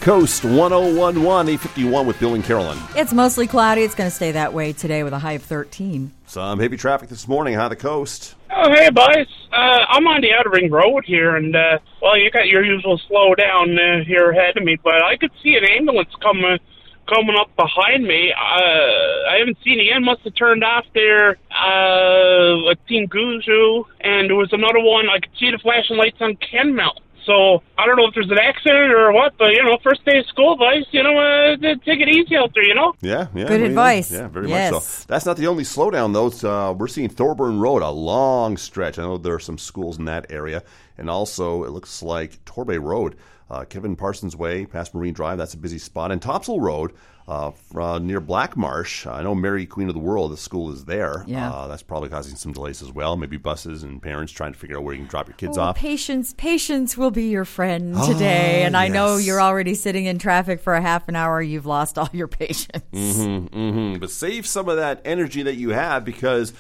Coast 1011, 851 with Bill and Carolyn. It's mostly cloudy. It's going to stay that way today with a high of 13. Some heavy traffic this morning, the coast? Oh, hey, boys. I'm on the Outer Ring Road here, and, you got your usual slow down here ahead of me, but I could see an ambulance coming up behind me. I haven't seen it yet. Must have turned off there at Team Guju, and there was another one. I could see the flashing lights on Kenmel. So, I don't know if there's an accident or what, but, first day of school, boys, take it easy out there, Yeah. Good advice. Yeah, very much so. That's not the only slowdown, though. We're seeing Thorburn Road, a long stretch. I know there are some schools in that area. And also, it looks like Torbay Road, Kevin Parsons Way, past Marine Drive, that's a busy spot. And Topsail Road, near Black Marsh. I know Mary Queen of the World, the school is there. Yeah. That's probably causing some delays as well. Maybe buses and parents trying to figure out where you can drop your kids off. Patience will be your friend today. And I know you're already sitting in traffic for a half an hour. You've lost all your patience. But save some of that energy that you have, because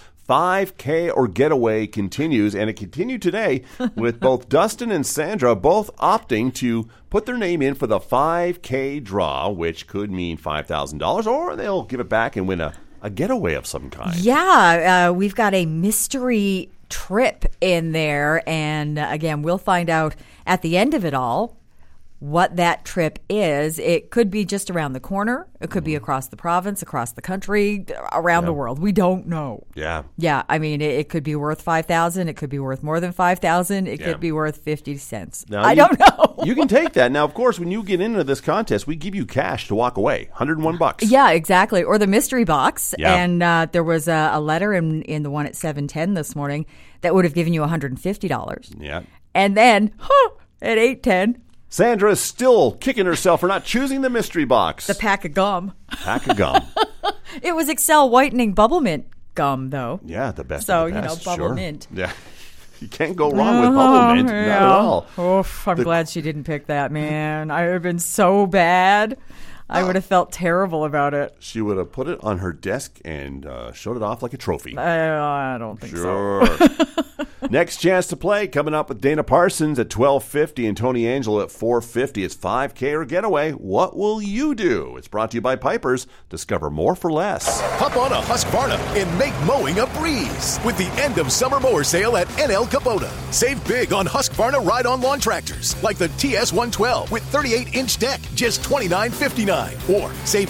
5K or Getaway continues, and it continued today with both Dustin and Sandra both opting to put their name in for the 5K draw, which could mean $5,000, or they'll give it back and win a getaway of some kind. Yeah, we've got a mystery trip in there, and again, we'll find out at the end of it all what that trip is. It could be just around the corner. It could be across the province, across the country, around the world. We don't know. Yeah. Yeah, I mean, it could be worth $5,000. It could be worth more than $5,000. It could be worth 50 cents. Now, I don't know. You can take that. Now, of course, when you get into this contest, we give you cash to walk away, $101. Yeah, exactly. Or the mystery box. Yeah. And there was a letter in the one at 7:10 this morning that would have given you $150. Yeah. And then, at 8:10, Sandra is still kicking herself for not choosing the mystery box. the pack of gum. Pack of gum. It was Excel Whitening Bubble Mint gum, though. Yeah, the best So, of the best, Bubble sure. Mint. Yeah. You can't go wrong with Bubble Mint. Yeah. Not at all. Oof, I'm glad she didn't pick that, man. I would have been so bad. I would have felt terrible about it. She would have put it on her desk and showed it off like a trophy. I don't think Sure. Next chance to play coming up with Dana Parsons at 12:50 and Tony Angelo at 4:50. It's 5K or Getaway. What will you do? It's brought to you by Pipers. Discover more for less. Hop on a Husqvarna and make mowing a breeze with the end of summer mower sale at NL Kubota. Save big on Husqvarna ride-on lawn tractors like the TS112 with 38-inch deck, just $29.59. Or save